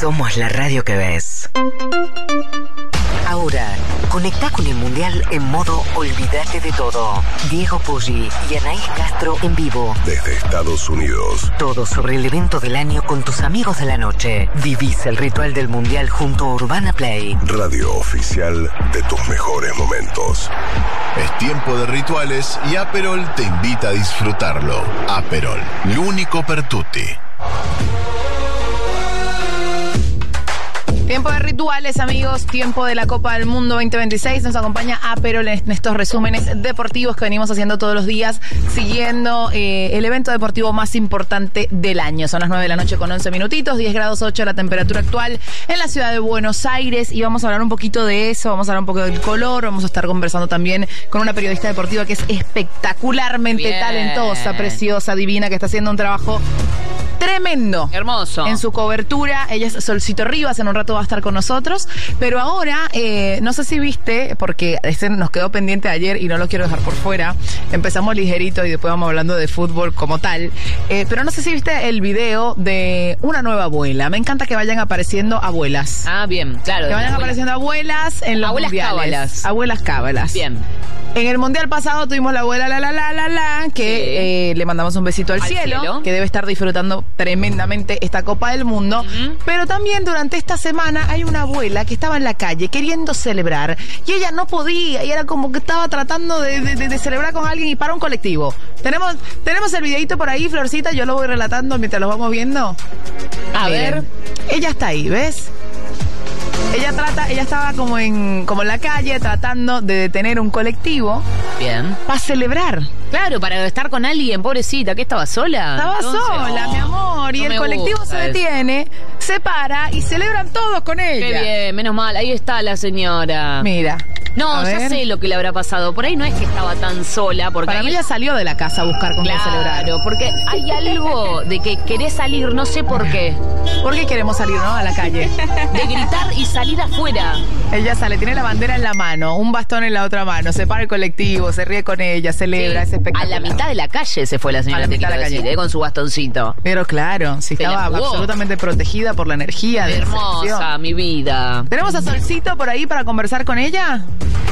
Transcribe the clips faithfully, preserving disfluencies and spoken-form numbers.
Somos la radio que ves. Ahora, conectá con el Mundial en modo olvídate de todo. Diego Poggi y Anaís Castro en vivo. Desde Estados Unidos. Todo sobre el evento del año con tus amigos de la noche. Vivís el ritual del Mundial junto a Urbana Play. Radio oficial de tus mejores momentos. Es tiempo de rituales y Aperol te invita a disfrutarlo. Aperol, l'unico per tutti. Tiempo de rituales, amigos, tiempo de la Copa del Mundo veinte veintiséis. Nos acompaña Aperol en estos resúmenes deportivos que venimos haciendo todos los días, siguiendo eh, el evento deportivo más importante del año. Son las nueve de la noche con once minutitos, diez grados ocho la temperatura actual en la ciudad de Buenos Aires. Y vamos a hablar un poquito de eso, vamos a hablar un poco del color, vamos a estar conversando también con una periodista deportiva que es espectacularmente Bien. talentosa, preciosa, divina, que está haciendo un trabajo tremendo. Hermoso. En su cobertura. Ella es Solcito Rivas, en un rato va a estar con nosotros. Pero ahora, eh, no sé si viste, porque este nos quedó pendiente ayer y no lo quiero dejar por fuera. Empezamos ligerito y después vamos hablando de fútbol como tal. Eh, pero no sé si viste el video de una nueva abuela. Me encanta que vayan apareciendo abuelas. Ah, bien, claro. Que vayan abuela. apareciendo abuelas en los abuelas mundiales. Cábalas. Abuelas cábalas. Bien. En el mundial pasado tuvimos la abuela la la la la la que sí. eh, le mandamos un besito al, al cielo, cielo, que debe estar disfrutando tremendamente esta Copa del Mundo. Uh-huh. Pero también durante esta semana hay una abuela que estaba en la calle queriendo celebrar y ella no podía y era como que estaba tratando de, de, de celebrar con alguien y para un colectivo. Tenemos tenemos el videito por ahí, Florcita, yo lo voy relatando mientras lo vamos viendo. A Miren, ver. Ella está ahí, ¿ves? Ella trata, ella estaba como en como en la calle tratando de detener un colectivo. Bien. Para celebrar. Claro, para estar con alguien, pobrecita, ¿qué estaba sola? Estaba Entonces, sola, oh, mi amor. Y no el colectivo se detiene, eso. se para y celebran todos con ella. Qué bien, menos mal. Ahí está la señora. Mira. No, ya sé lo que le habrá pasado. Por ahí no es que estaba tan sola. Porque Para ahí... mí ella salió de la casa a buscar con claro, quién celebrar. Claro, porque hay algo de que querés salir, no sé por qué. ¿Por qué queremos salir, no? A la calle. De gritar y salir afuera. Ella sale, tiene la bandera en la mano, un bastón en la otra mano, se para el colectivo, se ríe con ella, celebra, sí. es espectacular. A la mitad de la calle se fue la señora, a la mitad de la calle, decir, ¿eh? Con su bastoncito. Pero claro, si se estaba absolutamente protegida por la energía de hermosa, mi vida. ¿Tenemos a Solcito por ahí para conversar con ella?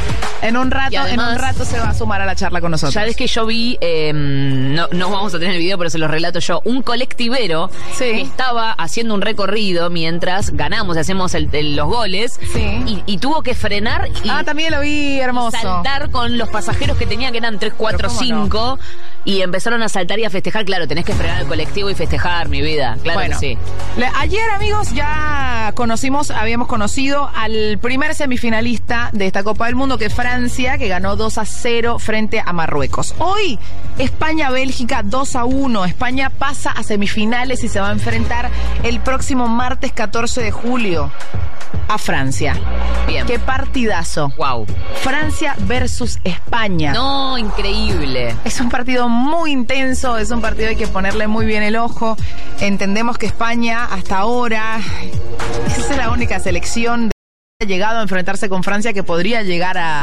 En un rato, además, en un rato se va a sumar a la charla con nosotros. Ya ves que yo vi, eh, no, no vamos a tener el video, pero se los relato yo, un colectivero sí. que estaba haciendo un recorrido mientras ganamos y hacemos el, el, los goles sí. y, y tuvo que frenar y ah, también lo vi, hermoso. saltar con los pasajeros que tenía, que eran tres, cuatro, cinco, no? Y empezaron a saltar y a festejar. Claro, tenés que frenar el colectivo y festejar, mi vida. Claro bueno, que sí. Le, ayer, amigos, ya conocimos, habíamos conocido al primer semifinalista de esta Copa del Mundo, que es Francia, que ganó dos a cero frente a Marruecos. Hoy, España-Bélgica dos a uno. España pasa a semifinales y se va a enfrentar el próximo martes catorce de julio a Francia. Bien. Qué partidazo. Wow. Francia versus España. No, increíble. Es un partido muy intenso, es un partido hay que ponerle muy bien el ojo. Entendemos que España hasta ahora esa es la única selección de que ha llegado a enfrentarse con Francia que podría llegar a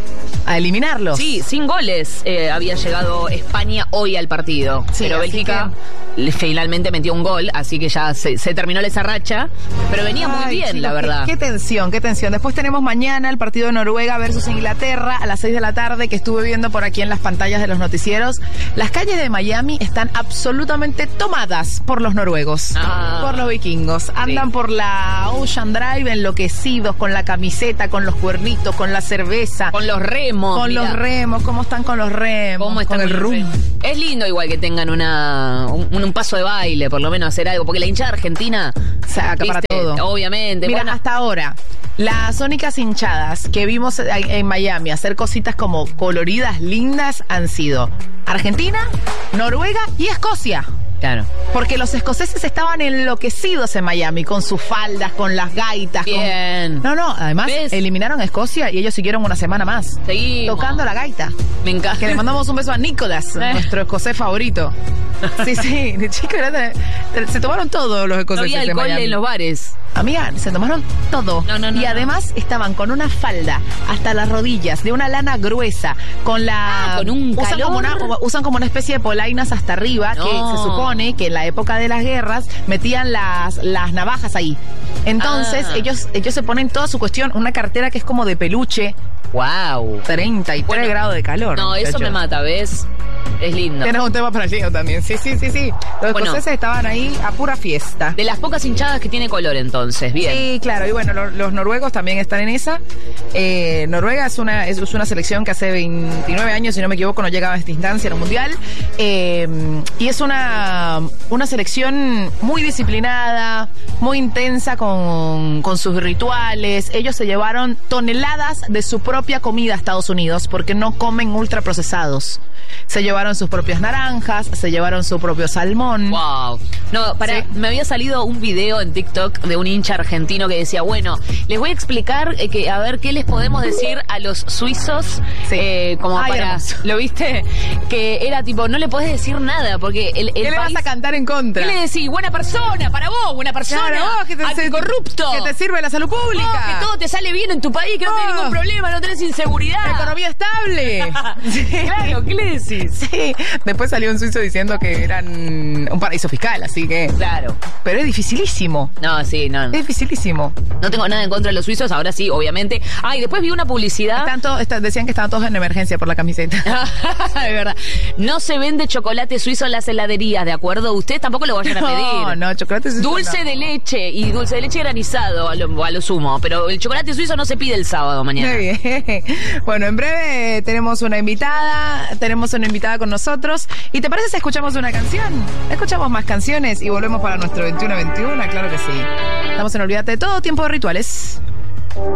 a eliminarlos. Sí, sin goles eh, había llegado España hoy al partido. Sí, pero Bélgica que... finalmente metió un gol, así que ya se, se terminó esa racha. Pero venía Ay, muy bien, chicos, la verdad. Qué, qué tensión, qué tensión. Después tenemos mañana el partido de Noruega versus Inglaterra a las seis de la tarde, que estuve viendo por aquí en las pantallas de los noticieros. Las calles de Miami están absolutamente tomadas por los noruegos, ah, por los vikingos. Andan sí. por la Ocean Drive enloquecidos, con la camiseta, con los cuernitos, con la cerveza. Con los remos. Con mirá. los remos, ¿cómo están con los remos? ¿Cómo están con el rum? Es lindo igual que tengan una un, un paso de baile, por lo menos hacer algo, porque la hinchada argentina saca para todo. Obviamente. Mira, bueno, hasta ahora, las únicas hinchadas que vimos en Miami hacer cositas como coloridas, lindas, han sido Argentina, Noruega y Escocia. Claro. Porque los escoceses estaban enloquecidos en Miami con sus faldas, con las gaitas. Bien. Con... No, no, además ¿ves? Eliminaron a Escocia y ellos siguieron una semana más. Seguimos. Tocando la gaita. Me encanta. Que le mandamos un beso a Nicolás, eh. nuestro escocés favorito. Sí, sí, chicos, se tomaron todos los escoceses. No había alcohol en Miami. en los bares. Amiga, se tomaron todo. No, no, no, y además no. estaban con una falda hasta las rodillas, de una lana gruesa, con la... Ah, con un usan calor. Como una, usan como una especie de polainas hasta arriba, no. que se supone que en la época de las guerras metían las, las navajas ahí. Entonces, ah. ellos, ellos se ponen toda su cuestión, una cartera que es como de peluche. Wow. treinta y tres bueno, grados de calor. No, eso me mata, ¿ves? Es lindo. Tienes un tema para el Diego también. Sí, sí, sí, sí. Los bueno, escoceses estaban ahí a pura fiesta. De las pocas hinchadas que tiene color, entonces. Bien. Sí, claro. Y bueno, lo, los noruegos también están en esa. Eh, Noruega es una, es, es una selección que hace veintinueve años, si no me equivoco, no llegaba a esta instancia en el Mundial. Eh, y es una, una selección muy disciplinada, muy intensa con, con sus rituales. Ellos se llevaron toneladas de su propia comida a Estados Unidos porque no comen ultraprocesados. Se llevaron sus propias naranjas, se llevaron su propio salmón. Wow. No, para, ¿sí? Me había salido un video en TikTok de un hincha argentino que decía, bueno, les voy a explicar eh, que a ver qué les podemos decir a los suizos, sí. eh, como Ay, para, hermoso. ¿Lo viste? Que era tipo, no le podés decir nada, porque el, el ¿Qué país, le vas a cantar en contra? ¿Qué le decís? Buena persona, para vos, buena persona, claro, vos, que te anticorrupto, que te sirve la salud pública, vos, que todo te sale bien en tu país, que no oh. tenés ningún problema, no tenés inseguridad, la economía estable. Sí. Claro, ¿qué le decís? Sí. Después salió un suizo diciendo que eran un paraíso fiscal, así que... Claro. Pero es dificilísimo. No, sí, no. Es dificilísimo. No tengo nada en contra de los suizos, ahora sí, obviamente. Ah, y después vi una publicidad... Están to, está, decían que estaban todos en emergencia por la camiseta. De verdad. No se vende chocolate suizo en las heladerías, ¿de acuerdo? Ustedes tampoco lo vayan a pedir. No, no, chocolate suizo Dulce no. de leche y dulce de leche granizado a lo, a lo sumo, pero el chocolate suizo no se pide el sábado mañana. Muy bien. Bueno, en breve tenemos una invitada, tenemos una invitada con nosotros. ¿Y te parece si escuchamos una canción? Escuchamos más canciones y volvemos para nuestro veintiuno veintiuno, claro que sí. Estamos en Olvídate de Todo, tiempo de rituales.